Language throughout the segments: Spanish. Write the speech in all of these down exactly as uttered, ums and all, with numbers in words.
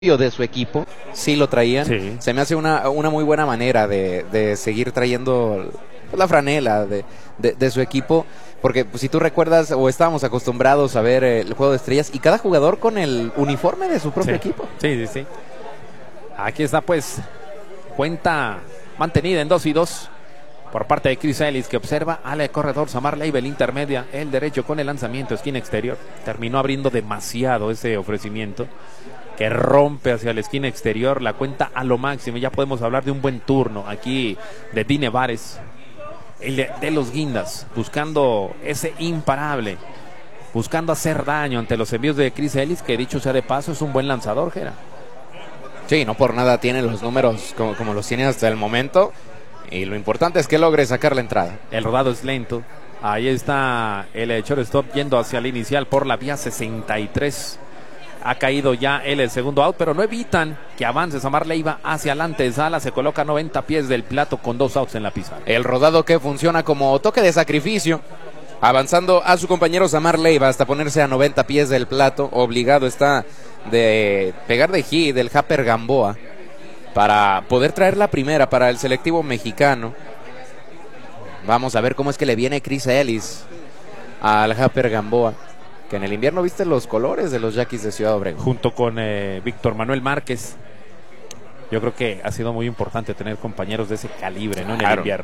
de su equipo, sí lo traían. Sí. Se me hace una, una muy buena manera de, de seguir trayendo la franela de, de, de su equipo, porque pues, si tú recuerdas, o estábamos acostumbrados a ver el juego de estrellas y cada jugador con el uniforme de su propio sí. equipo. Sí, sí, sí. Aquí está pues cuenta mantenida en dos y dos por parte de Chris Ellis, que observa al corredor Samar Leibel intermedia, el derecho con el lanzamiento, esquina exterior. Terminó abriendo demasiado ese ofrecimiento, que rompe hacia la esquina exterior, la cuenta a lo máximo. Ya podemos hablar de un buen turno aquí de Dine Vares, el de, de los Guindas, buscando ese imparable, buscando hacer daño ante los envíos de Chris Ellis, que dicho sea de paso es un buen lanzador, Gera. Sí, no por nada tiene los números como, como los tiene hasta el momento, y lo importante es que logre sacar la entrada. El rodado es lento. Ahí está el shortstop yendo hacia la inicial por la vía sesenta y tres. Ha caído ya el segundo out, pero no evitan que avance Samar Leiva hacia la antesala. Se coloca a noventa pies del plato con dos outs en la pizarra. El rodado que funciona como toque de sacrificio, avanzando a su compañero Samar Leiva hasta ponerse a noventa pies del plato. Obligado está de pegar de hit del Happer Gamboa para poder traer la primera para el selectivo mexicano. Vamos a ver cómo es que le viene Chris Ellis al Happer Gamboa, que en el invierno viste los colores de los Yaquis de Ciudad Obregón. Junto con eh, Víctor Manuel Márquez. Yo creo que ha sido muy importante tener compañeros de ese calibre, ¿no? En Claro. el invierno.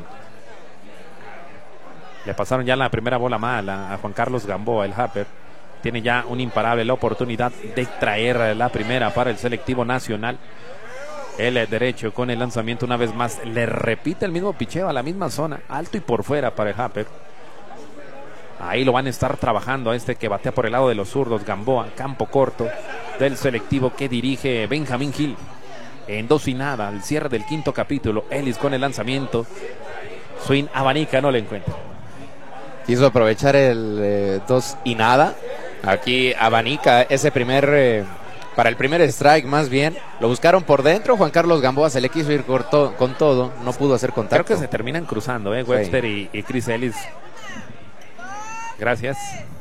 Le pasaron ya la primera bola mala a Juan Carlos Gamboa, el Happer. Tiene ya un imparable la oportunidad de traer la primera para el selectivo nacional. El derecho con el lanzamiento una vez más. Le repite el mismo picheo a la misma zona. Alto y por fuera para el Happer. Ahí lo van a estar trabajando a este que batea por el lado de los zurdos, Gamboa, campo corto del selectivo que dirige Benjamín Gil. En dos y nada, al cierre del quinto capítulo, Ellis con el lanzamiento. Swing abanica, no le encuentra. Quiso aprovechar el eh, dos y nada. Aquí abanica ese primer, eh, para el primer strike más bien. Lo buscaron por dentro, Juan Carlos Gamboa se le quiso ir corto, con todo, no pudo hacer contacto. Creo que se terminan cruzando, ¿eh? Webster sí. y, y Chris Ellis. Gracias.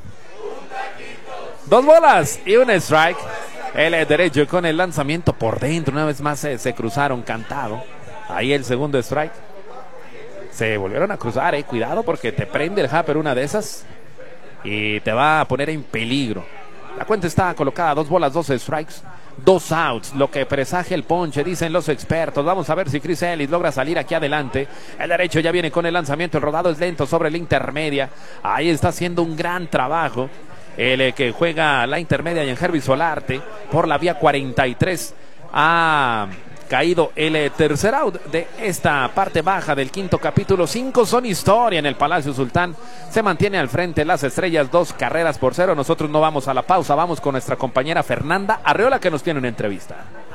Dos bolas y un strike. El derecho con el lanzamiento por dentro. Una vez más se, se cruzaron, cantado. Ahí el segundo strike. Se volvieron a cruzar, eh. Cuidado porque te prende el Happer una de esas y te va a poner en peligro. La cuenta está colocada, dos bolas, dos strikes, dos outs, lo que presagia el ponche, dicen los expertos. Vamos a ver si Chris Ellis logra salir aquí adelante. El derecho ya viene con el lanzamiento, el rodado es lento sobre la intermedia. Ahí está haciendo un gran trabajo el eh, que juega la intermedia y en Herbie Solarte por la vía cuarenta y tres. Ha caído el eh, tercer out de esta parte baja del quinto capítulo. Cinco son historia en el Palacio Sultán. Se mantiene al frente las estrellas, dos carreras por cero. Nosotros no vamos a la pausa, vamos con nuestra compañera Fernanda Arreola, que nos tiene una entrevista.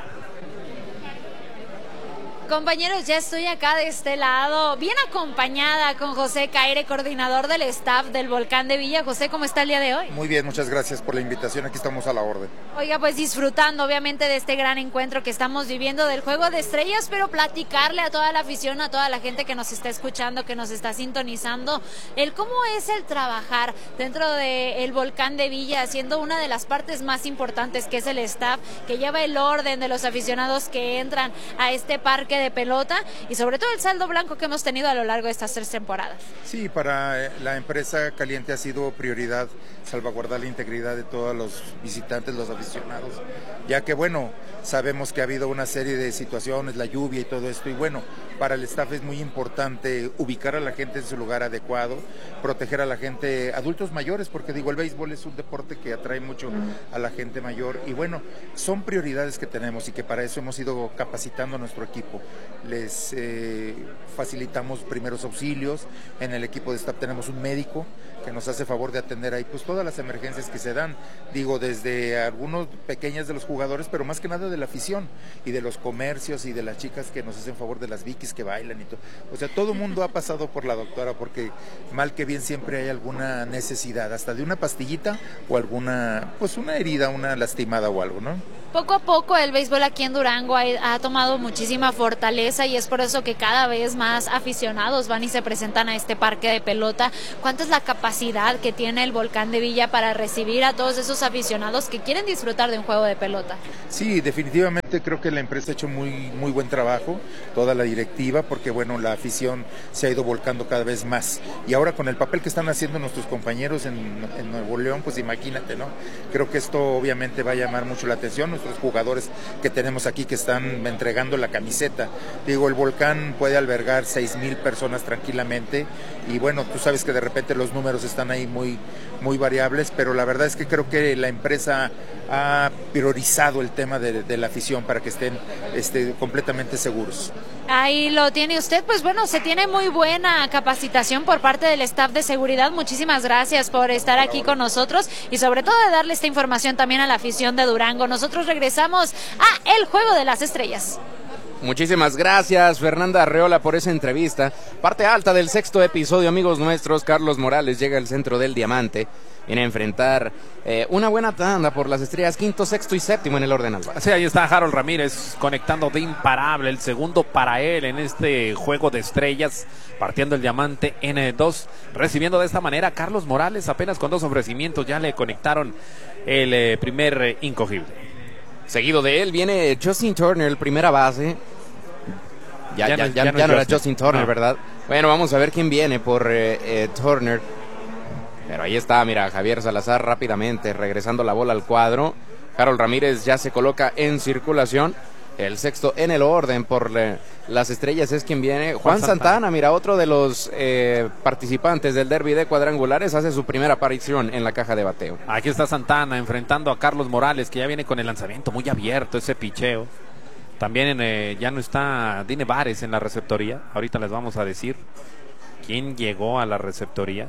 Compañeros, ya estoy acá de este lado, bien acompañada con José Caire, coordinador del staff del Volcán de Villa. José, ¿cómo está el día de hoy? Muy bien, muchas gracias por la invitación, aquí estamos a la orden. Oiga, pues disfrutando obviamente de este gran encuentro que estamos viviendo del Juego de Estrellas, pero platicarle a toda la afición, a toda la gente que nos está escuchando, que nos está sintonizando, el cómo es el trabajar dentro del Volcán de Villa, siendo una de las partes más importantes, que es el staff, que lleva el orden de los aficionados que entran a este parque de pelota y sobre todo el saldo blanco que hemos tenido a lo largo de estas tres temporadas. Sí, para la empresa Caliente ha sido prioridad salvaguardar la integridad de todos los visitantes, los aficionados, ya que bueno, sabemos que ha habido una serie de situaciones, la lluvia y todo esto, y bueno, para el staff es muy importante ubicar a la gente en su lugar adecuado, proteger a la gente, adultos mayores, porque digo, el béisbol es un deporte que atrae mucho a la gente mayor, y bueno, son prioridades que tenemos y que para eso hemos ido capacitando a nuestro equipo. Les eh, facilitamos primeros auxilios, en el equipo de staff tenemos un médico que nos hace favor de atender ahí pues todas las emergencias que se dan, digo, desde algunos pequeñas de los jugadores, pero más que nada de la afición y de los comercios y de las chicas que nos hacen favor, de las vikis que bailan y todo, o sea, todo el mundo ha pasado por la doctora porque mal que bien siempre hay alguna necesidad, hasta de una pastillita o alguna, pues una herida, una lastimada o algo, ¿no? Poco a poco el béisbol aquí en Durango ha, ha tomado muchísima fortaleza fortaleza y es por eso que cada vez más aficionados van y se presentan a este parque de pelota. ¿Cuánta es la capacidad que tiene el Volcán de Villa para recibir a todos esos aficionados que quieren disfrutar de un juego de pelota? Sí, definitivamente creo que la empresa ha hecho muy, muy buen trabajo, toda la directiva, porque bueno, la afición se ha ido volcando cada vez más. Y ahora con el papel que están haciendo nuestros compañeros en, en Nuevo León, pues imagínate, ¿no? Creo que esto obviamente va a llamar mucho la atención. Nuestros jugadores que tenemos aquí que están entregando la camiseta. Digo, el Volcán puede albergar seis mil personas tranquilamente y bueno, tú sabes que de repente los números están ahí muy, muy variables, pero la verdad es que creo que la empresa ha priorizado el tema de, de la afición para que estén este, completamente seguros. Ahí lo tiene usted, pues bueno, se tiene muy buena capacitación por parte del staff de seguridad. Muchísimas gracias por estar aquí con nosotros y sobre todo de darle esta información también a la afición de Durango. Nosotros regresamos a El Juego de las Estrellas. Muchísimas gracias, Fernanda Arreola, por esa entrevista. Parte alta del sexto episodio, amigos nuestros. Carlos Morales llega al centro del diamante. Viene a enfrentar eh, una buena tanda por las estrellas, quinto, sexto y séptimo en el orden alba. Sí, ahí está Harold Ramírez conectando de imparable, el segundo para él en este juego de estrellas, partiendo el diamante en dos, recibiendo de esta manera a Carlos Morales, apenas con dos ofrecimientos ya le conectaron el eh, primer eh, incogible. Seguido de él viene Justin Turner, el primera base. Ya, ya, ya, ya, ya no, ya no era Justin Turner, no. ¿Verdad? Bueno, vamos a ver quién viene por eh, eh, Turner. Pero ahí está, mira, Javier Salazar rápidamente regresando la bola al cuadro. Harold Ramírez ya se coloca en circulación. El sexto en el orden por le, las estrellas es quien viene. Juan, Juan Santana. Santana, mira, otro de los eh, participantes del derbi de cuadrangulares, hace su primera aparición en la caja de bateo. Aquí está Santana enfrentando a Carlos Morales, que ya viene con el lanzamiento muy abierto, ese picheo. También eh, ya no está Dine Vares en la receptoría. Ahorita les vamos a decir quién llegó a la receptoría.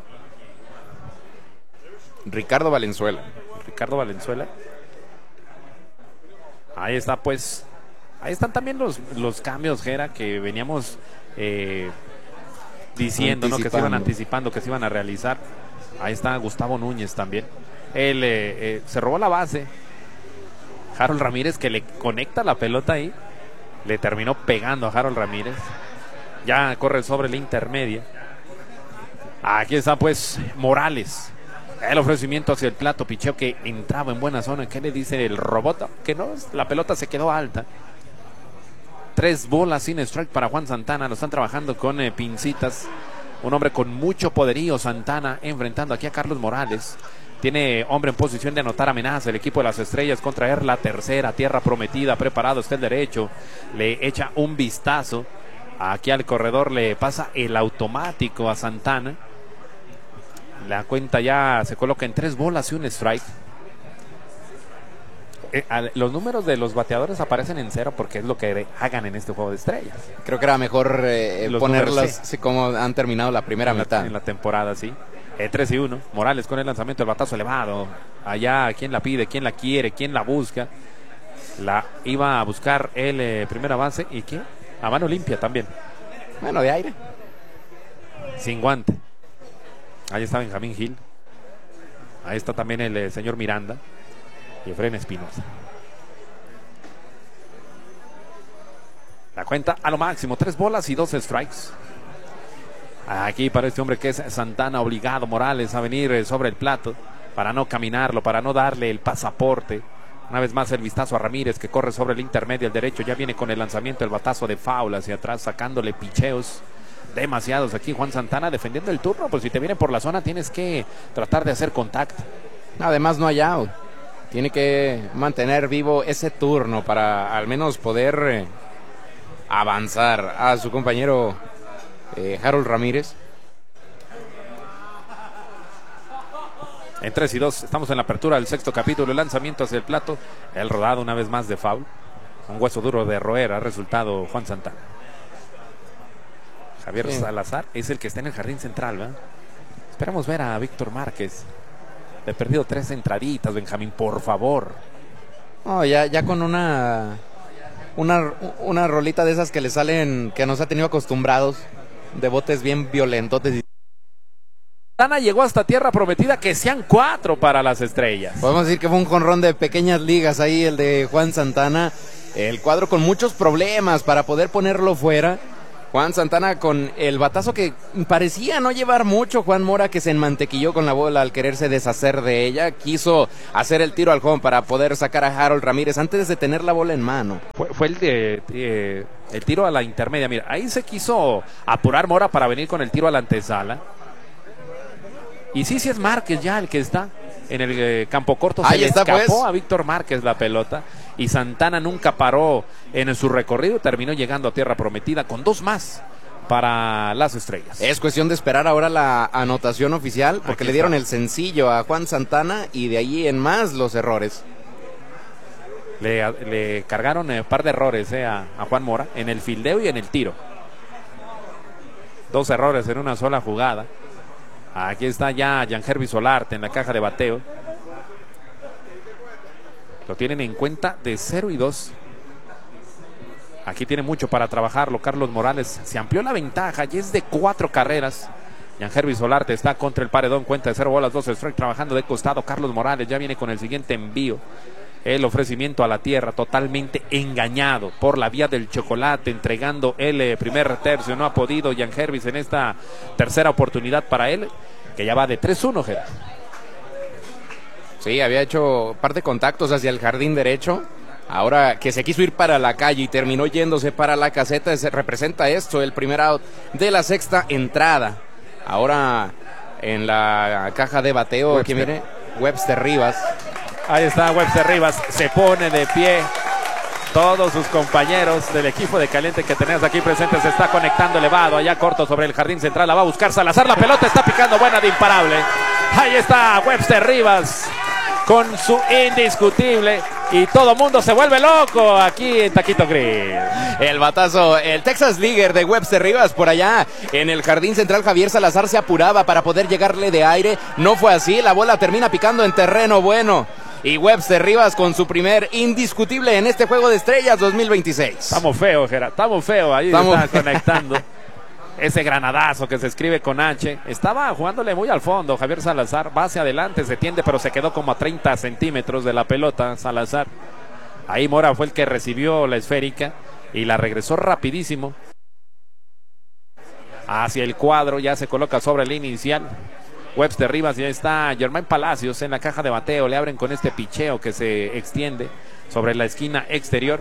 Ricardo Valenzuela. Ricardo Valenzuela. Ahí está, pues. Ahí están también los, los cambios, Gera, que veníamos eh, diciendo, ¿no? Que se iban anticipando, que se iban a realizar. Ahí está Gustavo Núñez también. Él eh, eh, se robó la base. Harold Ramírez, que le conecta la pelota ahí. Le terminó pegando a Harold Ramírez. Ya corre sobre la intermedia. Aquí está, pues, Morales. El ofrecimiento hacia el plato, picheo que entraba en buena zona. ¿Qué le dice el robot? Que no, la pelota se quedó alta. Tres bolas sin strike para Juan Santana. Lo están trabajando con eh, pincitas. Un hombre con mucho poderío, Santana, enfrentando aquí a Carlos Morales. Tiene hombre en posición de anotar amenaza. El equipo de las estrellas contra él, la tercera, tierra prometida. Preparado está el derecho. Le echa un vistazo. Aquí al corredor le pasa el automático a Santana. La cuenta ya se coloca en tres bolas y un strike. Eh, al, los números de los bateadores aparecen en cero porque es lo que hagan en este juego de estrellas. Creo que era mejor eh, ponerlas números, sí. como han terminado la primera en mitad. La, en la temporada, sí. Eh, tres y uno. Morales con el lanzamiento, el batazo elevado. Allá, ¿quién la pide? ¿Quién la quiere? ¿Quién la busca? La iba a buscar el eh, primera base. ¿Y quién? A mano limpia también. Bueno, de aire. Sin guante. Ahí está Benjamín Gil. Ahí está también el eh, señor Miranda. Y Efraín Espinosa. La cuenta a lo máximo. Tres bolas y dos strikes. Aquí para este hombre que es Santana, obligado Morales a venir eh, sobre el plato. Para no caminarlo, para no darle el pasaporte. Una vez más el vistazo a Ramírez, que corre sobre el intermedio, el derecho. Ya viene con el lanzamiento, el batazo de foul hacia atrás, sacándole picheos. Demasiados aquí Juan Santana defendiendo el turno, pues si te vienen por la zona tienes que tratar de hacer contacto. Además no hay out, tiene que mantener vivo ese turno para al menos poder eh, avanzar a su compañero eh, Harold Ramírez. En tres y dos, estamos en la apertura del sexto capítulo, el lanzamiento hacia el plato, el rodado una vez más de foul, un hueso duro de roer ha resultado Juan Santana. Javier sí. Salazar es el que está en el jardín central, ¿verdad? Esperamos ver a Víctor Márquez. Le he perdido tres entraditas, Benjamín, por favor. No, ya, ya con una, una una rolita de esas que le salen, que nos ha tenido acostumbrados, de botes bien violentotes. Santana llegó hasta tierra prometida, que sean cuatro para las estrellas. Podemos decir que fue un jonrón de pequeñas ligas ahí, el de Juan Santana. el cuadro con muchos problemas para poder ponerlo fuera. Juan Santana con el batazo que parecía no llevar mucho. Juan Mora, que se enmantequilló con la bola al quererse deshacer de ella, quiso hacer el tiro al home para poder sacar a Harold Ramírez antes de tener la bola en mano. Fue, fue el, de, de, el tiro a la intermedia. Mira, ahí se quiso apurar Mora para venir con el tiro a la antesala. Y sí, sí es Márquez ya el que está en el eh, campo corto. Se Ahí le está, escapó pues. a Víctor Márquez la pelota. Y Santana nunca paró en su recorrido. Terminó llegando a tierra prometida con dos más para las Estrellas. Es cuestión de esperar ahora la anotación oficial, porque Aquí le dieron está. el sencillo a Juan Santana y de ahí en más los errores. Le, le cargaron un par de errores eh, a, a Juan Mora en el fildeo y en el tiro. Dos errores en una sola jugada. Aquí está ya Yangervis Solarte en la caja de bateo. Lo tienen en cuenta de cero y dos. Aquí tiene mucho para trabajarlo Carlos Morales. Se amplió la ventaja y es de cuatro carreras. Yangervis Solarte está contra el paredón. Cuenta de cero bolas, dos strikes, trabajando de costado. Carlos Morales ya viene con el siguiente envío. El ofrecimiento a la tierra, totalmente engañado por la vía del chocolate, entregando el eh, primer tercio. No ha podido Yangervis en esta tercera oportunidad para él, que ya va de tres uno, Gerard. Sí, había hecho par de contactos hacia el jardín derecho. Ahora que se quiso ir para la calle y terminó yéndose para la caseta, se representa esto, el primer out de la sexta entrada. Ahora en la caja de bateo, aquí viene Webster Rivas. Ahí está Webster Rivas, se pone de pie. Todos sus compañeros del equipo de caliente que tenemos aquí presentes se está conectando elevado, allá corto sobre el jardín central. La va a buscar Salazar, la pelota está picando buena de imparable. Ahí está Webster Rivas con su indiscutible, y todo mundo se vuelve loco aquí en Taquito Grill. El batazo, el Texas Leaguer de Webster Rivas por allá en el jardín central. Javier Salazar se apuraba para poder llegarle de aire, no fue así, la bola termina picando en terreno bueno. Y Webster Rivas con su primer indiscutible en este Juego de Estrellas dos mil veintiséis. Estamos feos, Gerard, estamos feos. Ahí Estamos está conectando ese granadazo que se escribe con H. Estaba jugándole muy al fondo Javier Salazar. Va hacia adelante, se tiende, pero se quedó como a treinta centímetros de la pelota Salazar. Ahí Mora fue el que recibió la esférica y la regresó rapidísimo hacia el cuadro. Ya se coloca sobre el inicial Webster Rivas, ya está Germán Palacios en la caja de bateo. Le abren con este picheo que se extiende sobre la esquina exterior.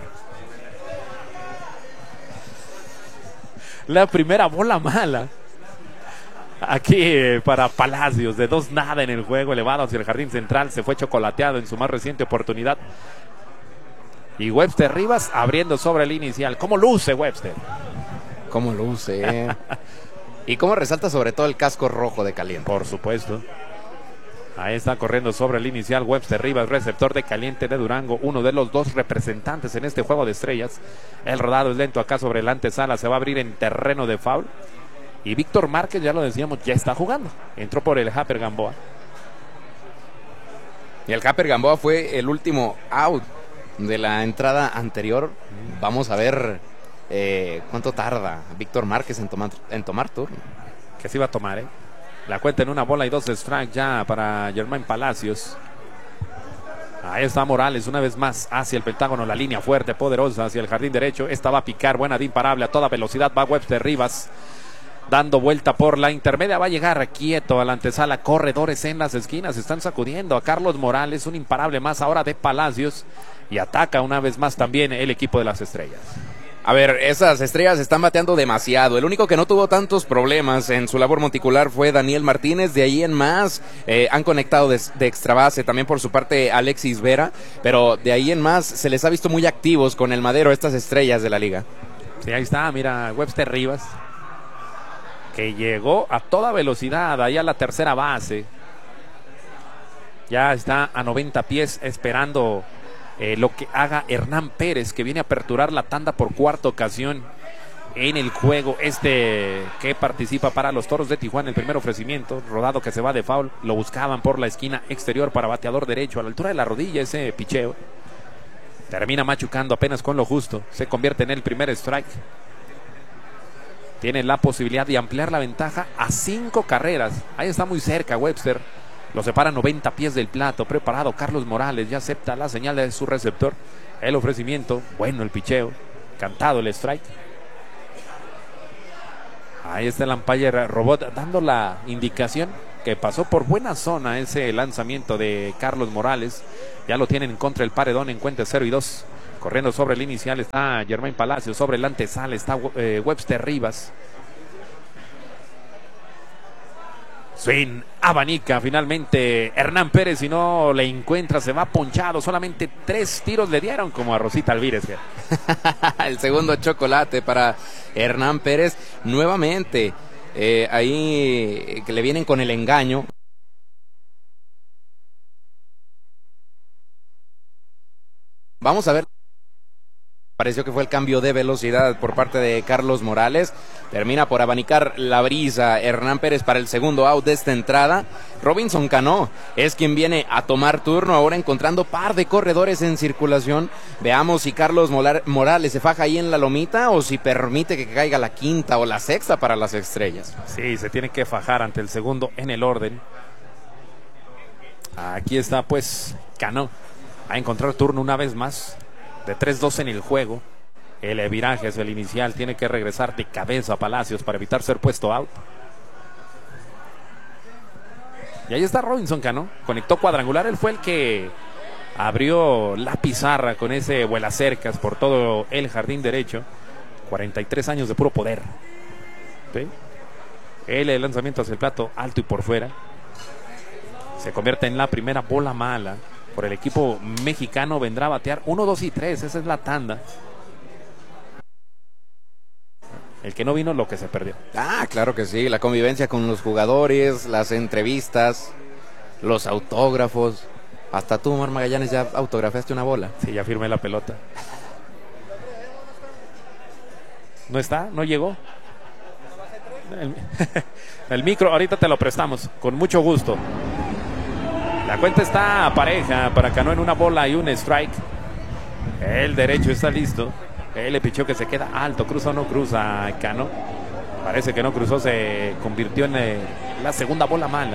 La primera bola mala aquí eh, para Palacios, de dos nada en el juego, elevado hacia el jardín central. Se fue chocolateado en su más reciente oportunidad. Y Webster Rivas abriendo sobre el inicial. ¿Cómo luce Webster? ¿Cómo luce? eh? Y cómo resalta sobre todo el casco rojo de Caliente. Por supuesto. Ahí está corriendo sobre el inicial Webster Rivas, receptor de Caliente de Durango, uno de los dos representantes en este Juego de Estrellas. El rodado es lento acá sobre la antesala, se va a abrir en terreno de foul. Y Víctor Márquez, ya lo decíamos, ya está jugando. Entró por el Happer Gamboa. Y el Happer Gamboa fue el último out de la entrada anterior. Vamos a ver eh, cuánto tarda Víctor Márquez en tomar, en tomar turno. Que se iba a tomar, ¿eh? La cuenta en una bola y dos strikes ya para Germán Palacios. Ahí está Morales una vez más hacia el pentágono, la línea fuerte, poderosa hacia el jardín derecho. Esta va a picar, buena de imparable a toda velocidad. Va Webster Rivas dando vuelta por la intermedia. Va a llegar quieto a la antesala. Corredores en las esquinas están sacudiendo a Carlos Morales. Un imparable más ahora de Palacios. Y ataca una vez más también el equipo de las Estrellas. A ver, esas Estrellas están bateando demasiado. El único que no tuvo tantos problemas en su labor monticular fue Daniel Martínez. De ahí en más eh, han conectado de, de extra base, también por su parte Alexis Vera. Pero de ahí en más se les ha visto muy activos con el madero estas Estrellas de la liga. Sí, ahí está, mira, Webster Rivas, que llegó a toda velocidad ahí a la tercera base. Ya está a noventa pies esperando Eh, lo que haga Hernán Pérez, que viene a aperturar la tanda por cuarta ocasión en el juego este que participa para los Toros de Tijuana. El primer ofrecimiento, rodado que se va de foul, lo buscaban por la esquina exterior para bateador derecho, a la altura de la rodilla ese picheo. Termina machucando apenas con lo justo, se convierte en el primer strike. Tiene la posibilidad de ampliar la ventaja a cinco carreras. Ahí está muy cerca Webster. Lo separa noventa pies del plato. Preparado Carlos Morales. Ya acepta la señal de su receptor. El ofrecimiento, bueno el picheo, cantado el strike. Ahí está el umpire robot dando la indicación que pasó por buena zona ese lanzamiento de Carlos Morales. Ya lo tienen en contra el paredón en cuenta cero y dos. Corriendo sobre el inicial está Germain Palacios, sobre el antesala está eh, Webster Rivas. Swing, abanica finalmente Hernán Pérez, si no le encuentra se va ponchado, solamente tres tiros le dieron como a Rosita Alvírez. El segundo chocolate para Hernán Pérez, nuevamente eh, ahí que le vienen con el engaño. Vamos a ver. Pareció que fue el cambio de velocidad por parte de Carlos Morales. Termina por abanicar la brisa Hernán Pérez para el segundo out de esta entrada. Robinson Cano es quien viene a tomar turno ahora encontrando par de corredores en circulación. Veamos si Carlos Morales se faja ahí en la lomita o si permite que caiga la quinta o la sexta para las Estrellas. Sí, se tiene que fajar ante el segundo en el orden. Aquí está pues Cano a encontrar turno una vez más. De tres dos en el juego. El viraje es el inicial. Tiene que regresar de cabeza a Palacios para evitar ser puesto out. Y ahí está Robinson Cano. Conectó cuadrangular. Él fue el que abrió la pizarra con ese vuelacercas por todo el jardín derecho. cuarenta y tres años de puro poder. ¿Sí? El lanzamiento hacia el plato alto y por fuera. Se convierte en la primera bola mala. Por el equipo mexicano vendrá a batear uno, dos y tres. Esa es la tanda. El que no vino, lo que se perdió. Ah, claro que sí. La convivencia con los jugadores, las entrevistas, los autógrafos. Hasta tú, Omar Magallanes, ya autografiaste una bola. Sí, ya firmé la pelota. ¿No está? ¿No llegó? El, el micro, ahorita te lo prestamos. Con mucho gusto. La cuenta está pareja para Cano en una bola y un strike. El derecho está listo. Él le pichó que se queda alto. ¿Cruza o no cruza Cano? Parece que no cruzó. Se convirtió en eh, la segunda bola mala.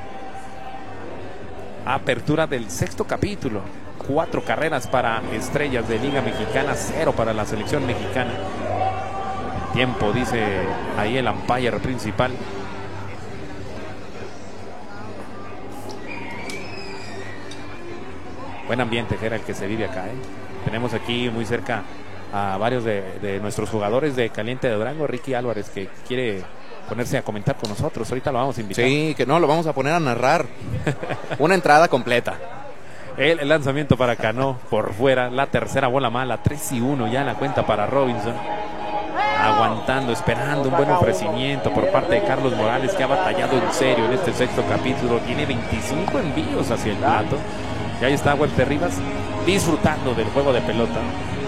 Apertura del sexto capítulo. Cuatro carreras para Estrellas de Liga Mexicana. Cero para la selección mexicana. Tiempo, dice ahí el umpire principal. Buen ambiente, Jera, el que se vive acá, ¿eh? Tenemos aquí muy cerca a varios de, de nuestros jugadores de Caliente de Durango. Ricky Álvarez, que quiere ponerse a comentar con nosotros. Ahorita lo vamos a invitar. Sí, que no, lo vamos a poner a narrar. Una entrada completa. El, el lanzamiento para Cano por fuera. La tercera bola mala. tres y uno ya en la cuenta para Robinson. Aguantando, esperando un buen ofrecimiento por parte de Carlos Morales, que ha batallado en serio en este sexto capítulo. Tiene veinticinco envíos hacia el plato. Y ahí está Webster Rivas disfrutando del juego de pelota.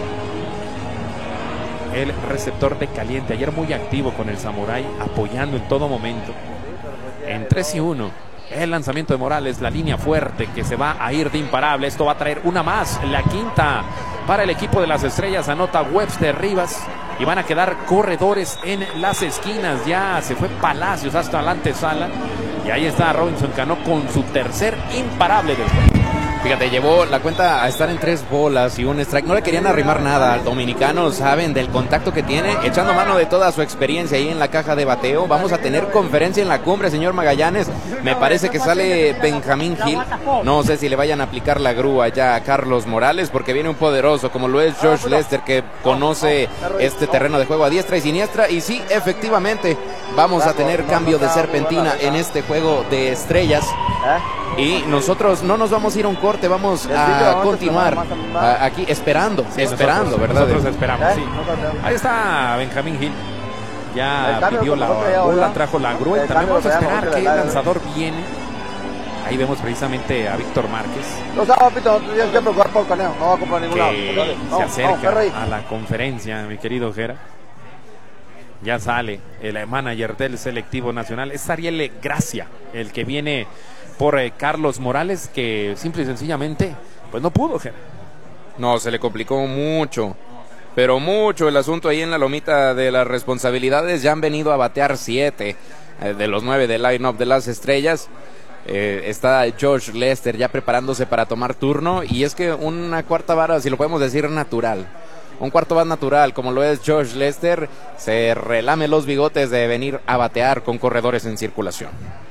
El receptor de Caliente, ayer muy activo con el Samurai, apoyando en todo momento. En tres y uno, el lanzamiento de Morales, la línea fuerte que se va a ir de imparable. Esto va a traer una más, la quinta para el equipo de las Estrellas. Anota Webster Rivas y van a quedar corredores en las esquinas. Ya se fue Palacios hasta la antesala. Y ahí está Robinson Cano con su tercer imparable del juego. Fíjate, llevó la cuenta a estar en tres bolas y un strike. No le querían arrimar nada al dominicano, saben del contacto que tiene, echando mano de toda su experiencia ahí en la caja de bateo. Vamos a tener conferencia en la cumbre, señor Magallanes. Me parece que sale Benjamín Gil. No sé si le vayan a aplicar la grúa ya a Carlos Morales, porque viene un poderoso como lo es George Lester, que conoce este terreno de juego a diestra y siniestra. Y sí, efectivamente, vamos a tener cambio de serpentina en este juego de estrellas. Y nosotros no nos vamos a ir a un corte, vamos a continuar a, aquí esperando, sí, esperando, nosotros, ¿verdad? Nosotros esperamos, sí. Ahí está Benjamín Gil. Ya pidió la bola, trajo la grúa y también vamos a esperar que el lanzador viene. Ahí vemos precisamente a Víctor Márquez. No sabes, Pito, no tienes que preocupar por Caneo, no va a comprar ningún lado. Se acerca a la conferencia, mi querido Jera. Ya sale el manager del selectivo nacional. Es Ariel Gracia, el que viene por eh, Carlos Morales, que simple y sencillamente pues no pudo, Jera. No, se le complicó mucho, pero mucho el asunto ahí en la lomita de las responsabilidades. Ya han venido a batear siete eh, de los nueve del line-up de las Estrellas. Eh, está George Lester ya preparándose para tomar turno, y es que una cuarta vara, si lo podemos decir, natural. Un cuarto bat natural, como lo es George Lester, se relame los bigotes de venir a batear con corredores en circulación.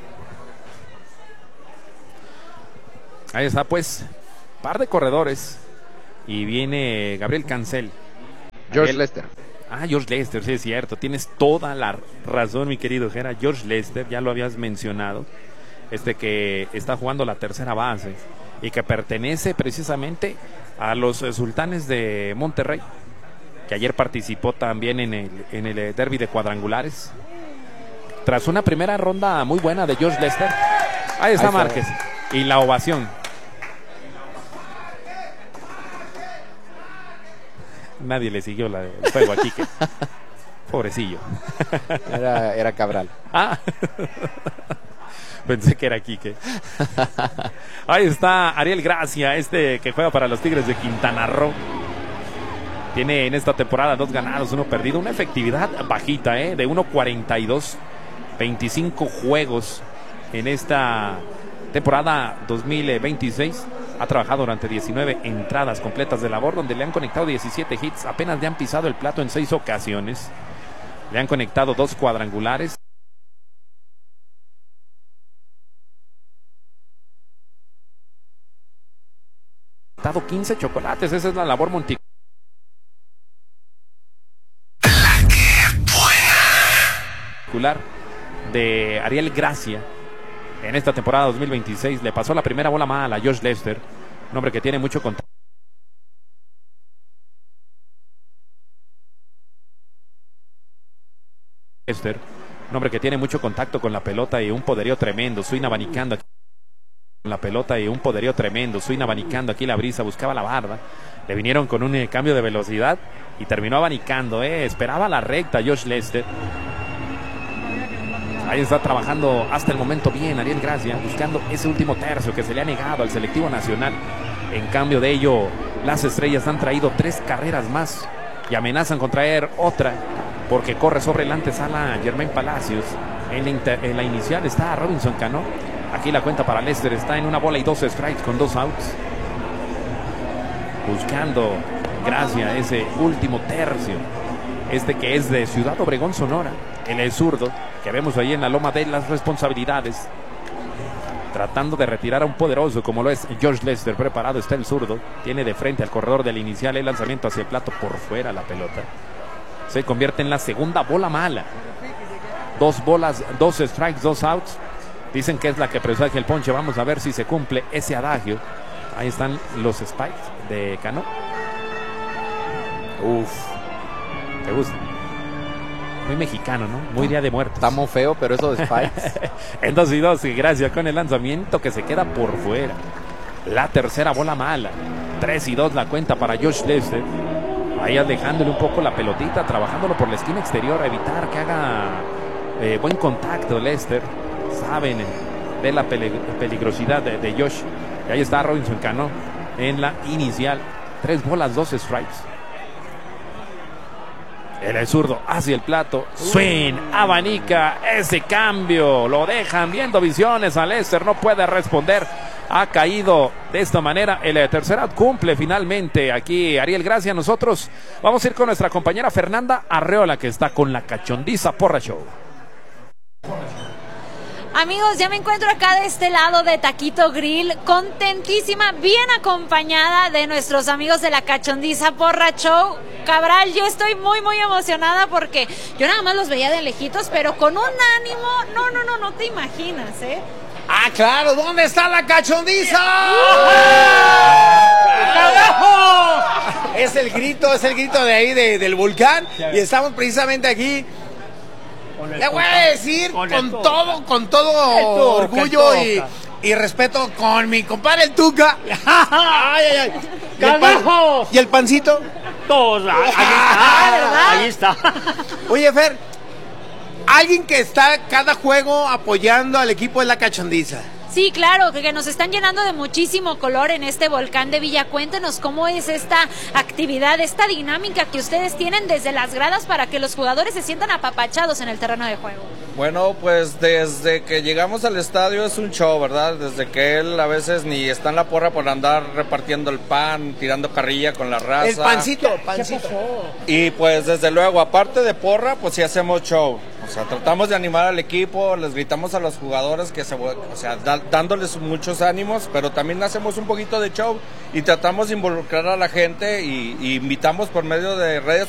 Ahí está, pues, par de corredores. Y viene Gabriel Cancel. George Gabriel... Lester. Ah, George Lester, sí es cierto. Tienes toda la razón, mi querido Jera. George Lester, ya lo habías mencionado. Este que está jugando la tercera base y que pertenece precisamente a los Sultanes de Monterrey, que ayer participó también en el, en el derby de cuadrangulares. Tras una primera ronda muy buena de George Lester. Ahí está, Ahí está Márquez. Y la ovación. Nadie le siguió la, el juego a Quique. Pobrecillo. Era, era Cabral. Ah. Pensé que era Quique. Ahí está Ariel Gracia, este que juega para los Tigres de Quintana Roo. Tiene en esta temporada dos ganados, uno perdido. Una efectividad bajita, ¿eh? De uno cuarenta y dos. veinticinco juegos en esta temporada dos mil veintiséis. Ha trabajado durante diecinueve entradas completas de labor, donde le han conectado diecisiete hits. Apenas le han pisado el plato en seis ocasiones. Le han conectado dos cuadrangulares. Dado quince chocolates, esa es la labor monticular de Ariel Gracia en esta temporada dos mil veintiséis. Le pasó la primera bola mala a George Lester, un hombre que tiene mucho contacto. Lester, un hombre que tiene mucho contacto con la pelota y un poderío tremendo, swing abanicando aquí la pelota y un poderío tremendo, swing abanicando aquí la brisa, buscaba la barda, le vinieron con un eh, cambio de velocidad y terminó abanicando, eh, esperaba la recta George Lester. Ahí está trabajando hasta el momento bien Ariel Gracia, buscando ese último tercio que se le ha negado al selectivo nacional. En cambio de ello, las Estrellas han traído tres carreras más y amenazan con traer otra, porque corre sobre la antesala Germain Palacios. En la, inter, en la inicial está Robinson Cano. Aquí la cuenta para Lester está en una bola y dos strikes con dos outs. Buscando Gracia ese último tercio. Este que es de Ciudad Obregón, Sonora. El es zurdo que vemos ahí en la loma de las responsabilidades. Tratando de retirar a un poderoso como lo es George Lester. Preparado está el zurdo. Tiene de frente al corredor del inicial. El lanzamiento hacia el plato, por fuera la pelota. Se convierte en la segunda bola mala. Dos bolas, dos strikes, dos outs. Dicen que es la que presagia el ponche. Vamos a ver si se cumple ese adagio. Ahí están los spikes de Cano. Uf. ¿Te gusta? Muy mexicano, ¿no? Muy Día de Muertos. Está muy feo, pero eso de spikes. En dos y dos, y gracias con el lanzamiento que se queda por fuera. La tercera bola mala. Tres y dos la cuenta para George Lester. Ahí alejándole un poco la pelotita, trabajándolo por la esquina exterior, a evitar que haga eh, buen contacto Lester. Saben de la peligrosidad de, de Josh. Y ahí está Robinson Cano en la inicial. Tres bolas, dos strikes. El zurdo hacia el plato. Swing, abanica ese cambio. Lo dejan viendo visiones a Lester. No puede responder. Ha caído de esta manera. El tercer out cumple finalmente aquí Ariel Gracia. Nosotros vamos a ir con nuestra compañera Fernanda Arreola, que está con la Cachondiza Porra Show. Amigos, ya me encuentro acá de este lado de Taquito Grill, contentísima, bien acompañada de nuestros amigos de la Cachondiza Porra Show. Cabral, yo estoy muy, muy emocionada porque yo nada más los veía de lejitos, pero con un ánimo, no, no, no, no te imaginas, ¿eh? ¡Ah, claro! ¿Dónde está la Cachondiza? ¡Carajo! Es el grito, es el grito de ahí de, del volcán y estamos precisamente aquí. Le voy a decir con, con todo, con todo orgullo y, y respeto con mi compadre el Tuca. Ay, ay, ay. ¿Y el, pan, ¿Y el pancito? Todos, ahí está, ¿verdad? Ahí está. Oye, Fer, alguien que está cada juego apoyando al equipo de la Cachondiza. Sí, claro, que, que nos están llenando de muchísimo color en este volcán de Villa. Cuéntenos cómo es esta actividad, esta dinámica que ustedes tienen desde las gradas para que los jugadores se sientan apapachados en el terreno de juego. Bueno, pues desde que llegamos al estadio es un show, ¿verdad? Desde que él a veces ni está en la porra por andar repartiendo el pan, tirando carrilla con la raza. El pancito, pancito. Y pues desde luego, aparte de porra, pues sí hacemos show. O sea, tratamos de animar al equipo, les gritamos a los jugadores que se, o sea, da, dándoles muchos ánimos, pero también hacemos un poquito de show y tratamos de involucrar a la gente y, y invitamos por medio de redes